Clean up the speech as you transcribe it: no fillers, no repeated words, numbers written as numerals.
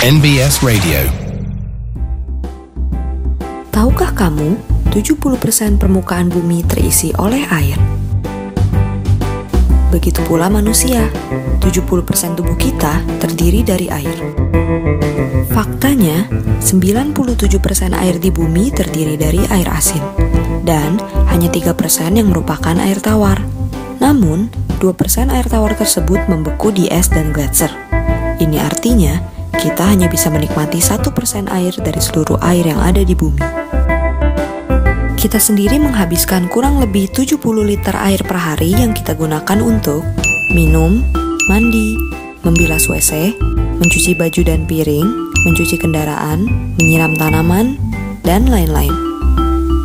NBS Radio. Tahukah kamu, 70% permukaan bumi terisi oleh air? Begitu pula manusia, 70% tubuh kita terdiri dari air. Faktanya, 97% air di bumi terdiri dari air asin, dan hanya 3% yang merupakan air tawar. Namun, 2% air tawar tersebut membeku di es dan gletser. Ini artinya, kita hanya bisa menikmati 1% air dari seluruh air yang ada di bumi. Kita sendiri menghabiskan kurang lebih 70 liter air per hari yang kita gunakan untuk minum, mandi, membilas WC, mencuci baju dan piring, mencuci kendaraan, menyiram tanaman, dan lain-lain.